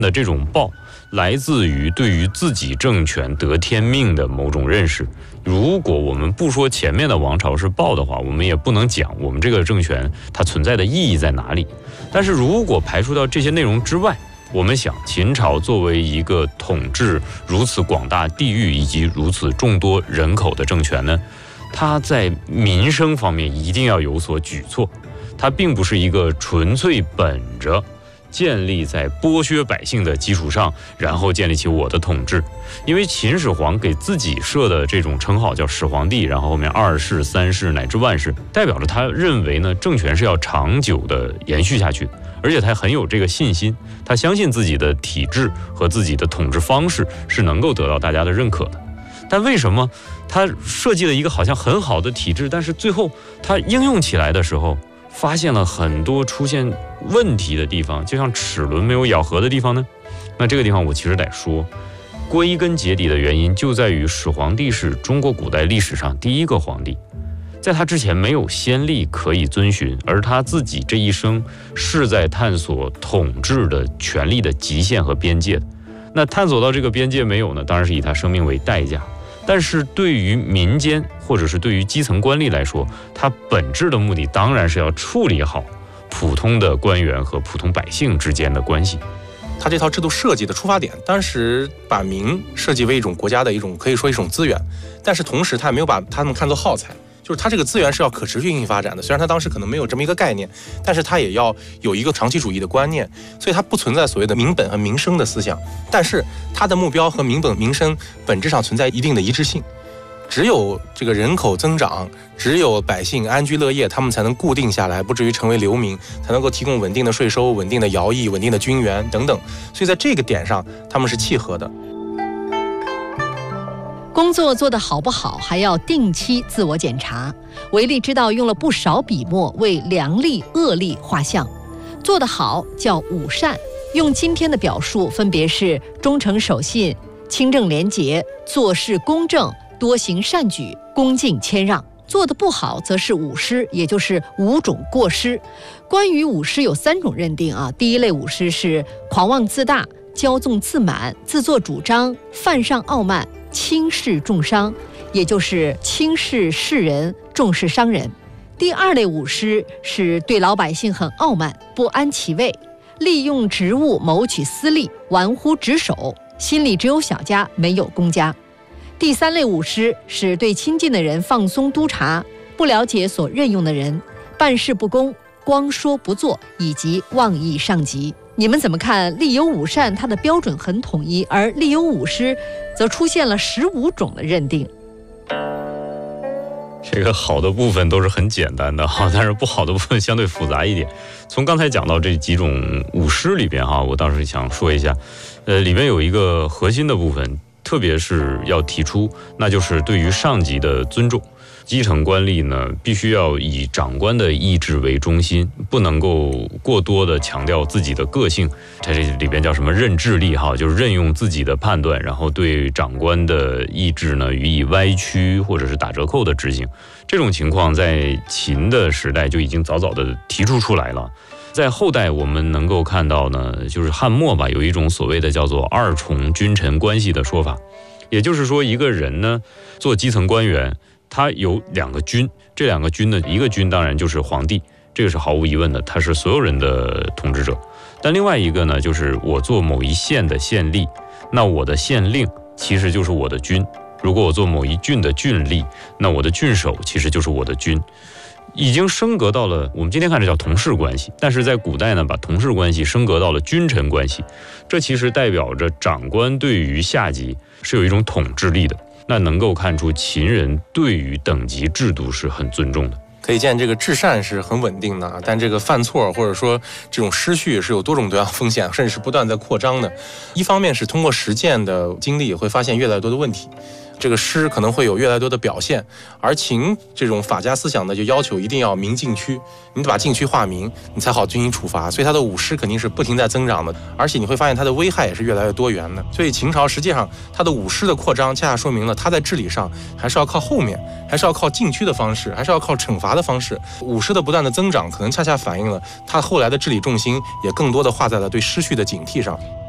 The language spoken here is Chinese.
那这种报来自于对于自己政权得天命的某种认识。如果我们不说前面的王朝是报的话，我们也不能讲我们这个政权它存在的意义在哪里。但是如果排除到这些内容之外，我们想秦朝作为一个统治如此广大地域以及如此众多人口的政权呢，它在民生方面一定要有所举措。它并不是一个纯粹本着建立在剥削百姓的基础上，然后建立起我的统治。因为秦始皇给自己设的这种称号叫始皇帝，然后后面二世、三世乃至万世，代表着他认为呢，政权是要长久的延续下去的，而且他很有这个信心，他相信自己的体制和自己的统治方式是能够得到大家的认可的。但为什么他设计了一个好像很好的体制，但是最后他应用起来的时候发现了很多出现问题的地方，就像齿轮没有咬合的地方呢？那这个地方我其实得说，归根结底的原因就在于始皇帝是中国古代历史上第一个皇帝，在他之前没有先例可以遵循，而他自己这一生是在探索统治的权力的极限和边界的。那探索到这个边界没有呢，当然是以他生命为代价。但是对于民间或者是对于基层官吏来说，他本质的目的当然是要处理好普通的官员和普通百姓之间的关系。 他这套制度设计的出发点，当时把民设计为一种国家的一种可以说一种资源，但是同时他也没有把他们看作耗材，就是它这个资源是要可持续性发展的。虽然它当时可能没有这么一个概念，但是它也要有一个长期主义的观念，所以它不存在所谓的民本和民生的思想，但是它的目标和民本民生本质上存在一定的一致性。只有这个人口增长，只有百姓安居乐业，他们才能固定下来，不至于成为流民，才能够提供稳定的税收、稳定的徭役、稳定的军援等等。所以在这个点上，他们是契合的。 工作做得好不好，还要定期自我检查。韦力知道用了不少笔墨为良吏、恶吏画像。做得好叫五善，用今天的表述分别是忠诚守信、清正廉洁、做事公正、多行善举、恭敬谦让。做得不好则是五失，也就是5种过失。关于五失有3种认定啊。第一类五失是狂妄自大、骄纵自满、自作主张、犯上傲慢、轻视重伤，也就是轻视世人，重视商人。第2类五失是对老百姓很傲慢，不安其位，利用职务谋取私利，玩忽职守，心里只有小家没有公家。第3类五失是对亲近的人放松督察，不了解所任用的人，办事不公，光说不做，以及妄议上级。你们怎么看？立有五善它的标准很统一，而立有五失则出现了15种的认定。 这个好的部分都是很简单的哈，但是不好的部分相对复杂一点。从刚才讲到这几种五失里边哈，我倒是想说一下，里边有一个核心的部分，特别是要提出，那就是对于上级的尊重。基层官吏呢，必须要以长官的意志为中心，不能够过多的强调自己的个性。它这里边叫什么任智力哈，就是任用自己的判断，然后对长官的意志呢予以歪曲或者是打折扣的执行。这种情况在秦的时代就已经早早的提出来了。在后代我们能够看到呢，就是汉末吧，有一种所谓的叫做2重君臣关系的说法，也就是说一个人呢做基层官员，他有2个君，这2个君呢，一个君当然就是皇帝，这个是毫无疑问的，他是所有人的统治者。但另外一个呢，就是我做某一县的县吏，那我的县令其实就是我的君；如果我做某一郡的郡吏，那我的郡守其实就是我的君。已经升格到了我们今天看这叫同事关系，但是在古代呢，把同事关系升格到了君臣关系，这其实代表着长官对于下级是有一种统治力的。那能够看出秦人对于等级制度是很尊重的。 可以见这个至善是很稳定的，但这个犯错或者说这种失序是有多种多样风险，甚至是不断在扩张的。一方面是通过实践的经历会发现越来越多的问题，这个失可能会有越来越多的表现，而秦这种法家思想呢，就要求一定要明禁区，你得把禁区划明，你才好进行处罚，所以它的五失肯定是不停在增长的，而且你会发现它的危害也是越来越多元的。所以秦朝实际上它的五失的扩张，恰恰说明了它在治理上还是要靠后面，还是要靠禁区的方式，还是要靠惩罚的方式。五失的不断的增长，可能恰恰反映了它后来的治理重心也更多的画在了对失序的警惕上。